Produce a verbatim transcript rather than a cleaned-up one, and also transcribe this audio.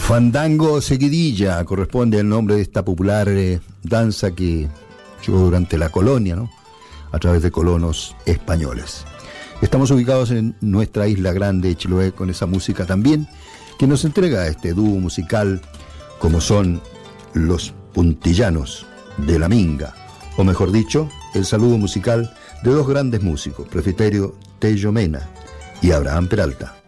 Fandango Seguidilla corresponde al nombre de esta popular eh, danza que llegó durante la colonia, ¿no? A través de colonos españoles. Estamos ubicados en nuestra isla grande, Chiloé, con esa música también que nos entrega este dúo musical como son los puntillanos de la Minga, o mejor dicho, el saludo musical de dos grandes músicos, Presbiterio Tello Mena y Abraham Peralta.